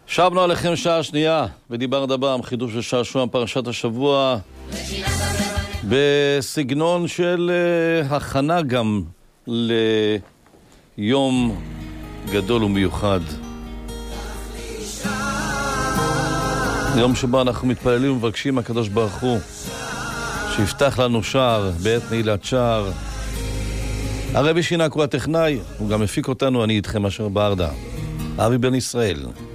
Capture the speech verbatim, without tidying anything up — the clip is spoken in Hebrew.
שבנו עליכם שעה שנייה, ודיבר דבם, חידוש של שעשוע פרשת השבוע, בסגנון של uh, הכנה גם ליום גדול ומיוחד. יום שבו אנחנו מתפללים ומבקשים הקדוש ברוך הוא שיפתח לנו שער בעת נעילת שער. הרבי שינק הוא הטכנאי, הוא גם מפיק אותנו, אני איתכם אשר ברדה, אבי בן ישראל.